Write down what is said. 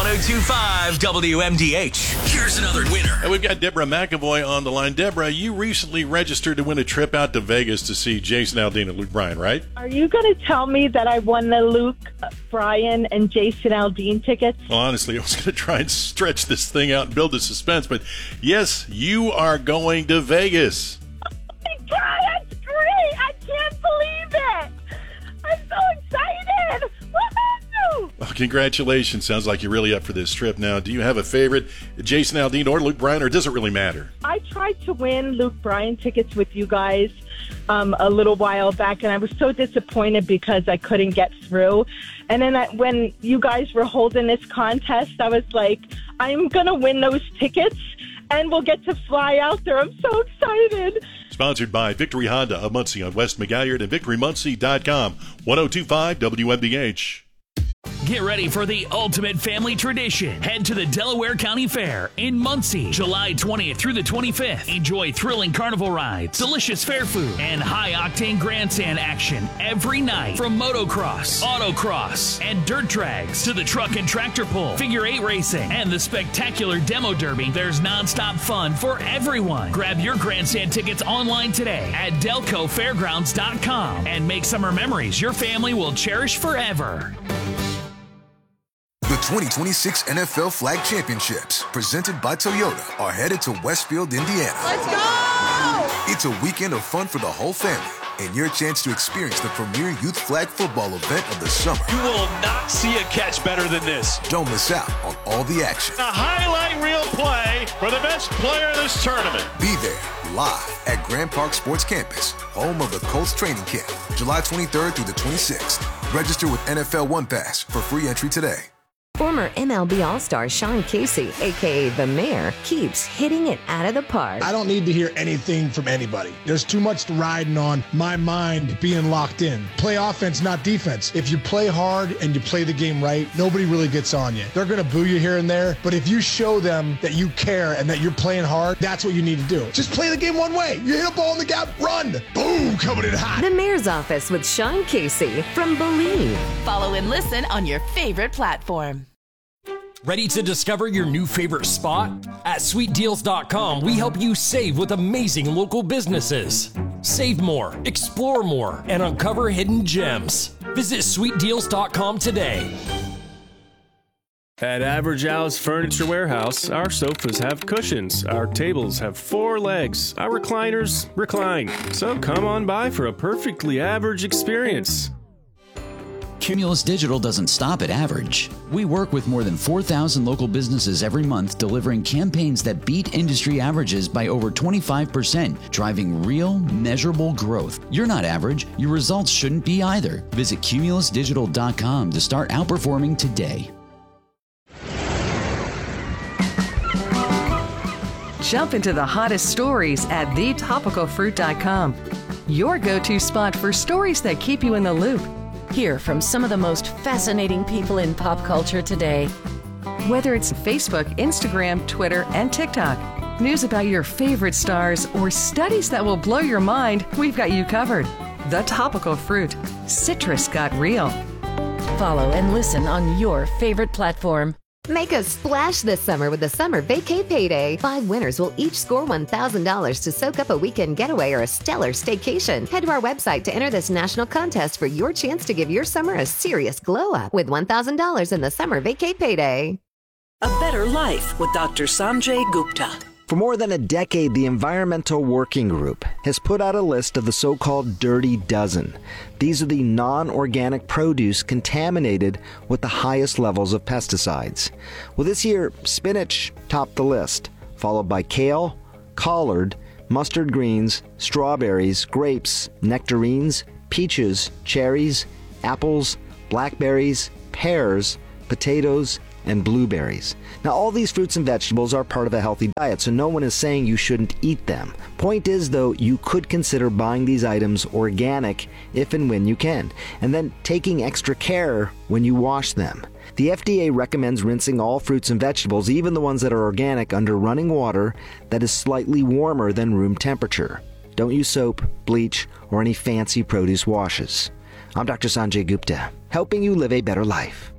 102.5 WMDH. Here's another winner. And we've got Deborah McAvoy on the line. Deborah, you recently registered to win a trip out to Vegas to see Jason Aldean and Luke Bryan, right? Are you going to tell me that I won the Luke Bryan and Jason Aldean tickets? Well, honestly, I was going to try and stretch this thing out and build the suspense, but yes, you are going to Vegas. Oh my God, that's great! I can't believe it! I'm so excited! Woohoo! Well, congratulations. Sounds like you're really up for this trip. Now, do you have a favorite, Jason Aldean or Luke Bryan, or does it really matter? I tried to win Luke Bryan tickets with you guys a little while back, and I was so disappointed because I couldn't get through. And then when you guys were holding this contest, I was like, I'm going to win those tickets, and we'll get to fly out there. I'm so excited. Sponsored by Victory Honda of Muncie on West McGalliard and VictoryMuncie.com. 102.5 WMDH. Get ready for the ultimate family tradition. Head to the Delaware County Fair in Muncie, July 20th through the 25th. Enjoy thrilling carnival rides, delicious fair food, and high-octane grandstand action every night. From motocross, autocross, and dirt drags to the truck and tractor pull, figure eight racing, and the spectacular demo derby, there's nonstop fun for everyone. Grab your grandstand tickets online today at DelcoFairgrounds.com and make summer memories your family will cherish forever. The 2026 NFL Flag Championships, presented by Toyota, are headed to Westfield, Indiana. Let's go! It's a weekend of fun for the whole family and your chance to experience the premier youth flag football event of the summer. You will not see a catch better than this. Don't miss out on all the action. A highlight reel play for the best player in this tournament. Be there live at Grand Park Sports Campus, home of the Colts training camp, July 23rd through the 26th. Register with NFL One Pass for free entry today. Former MLB All-Star Sean Casey, a.k.a. The Mayor, keeps hitting it out of the park. I don't need to hear anything from anybody. There's too much riding on my mind being locked in. Play offense, not defense. If you play hard and you play the game right, nobody really gets on you. They're going to boo you here and there, but if you show them that you care and that you're playing hard, that's what you need to do. Just play the game one way. You hit a ball in the gap, run. Boom, coming in hot. The Mayor's Office with Sean Casey from Believe. Follow and listen on your favorite platform. Ready to discover your new favorite spot? At SweetDeals.com, we help you save with amazing local businesses. Save more, explore more, and uncover hidden gems. Visit SweetDeals.com today. At Average Al's Furniture Warehouse, our sofas have cushions, our tables have 4 legs, our recliners recline. So come on by for a perfectly average experience. Cumulus Digital doesn't stop at average. We work with more than 4,000 local businesses every month, delivering campaigns that beat industry averages by over 25%, driving real, measurable growth. You're not average. Your results shouldn't be either. Visit CumulusDigital.com to start outperforming today. Jump into the hottest stories at thetopicalfruit.com. Your go-to spot for stories that keep you in the loop. Hear from some of the most fascinating people in pop culture today. Whether it's Facebook, Instagram, Twitter, and TikTok, news about your favorite stars, or studies that will blow your mind, we've got you covered. The Topical Fruit. Citrus got real. Follow and listen on your favorite platform. Make a splash this summer with the Summer Vacay Payday. 5 winners will each score $1,000 to soak up a weekend getaway or a stellar staycation. Head to our website to enter this national contest for your chance to give your summer a serious glow up with $1,000 in the Summer Vacay Payday. A Better Life with Dr. Sanjay Gupta. For more than a decade, the Environmental Working Group has put out a list of the so-called Dirty Dozen. These are the non-organic produce contaminated with the highest levels of pesticides. Well, this year, spinach topped the list, followed by kale, collard, mustard greens, strawberries, grapes, nectarines, peaches, cherries, apples, blackberries, pears, potatoes, and blueberries. Now, all these fruits and vegetables are part of a healthy diet, so no one is saying you shouldn't eat them. Point is, though, you could consider buying these items organic if and when you can, and then taking extra care when you wash them. The FDA recommends rinsing all fruits and vegetables, even the ones that are organic, under running water that is slightly warmer than room temperature. Don't use soap, bleach, or any fancy produce washes. I'm Dr. Sanjay Gupta, helping you live a better life.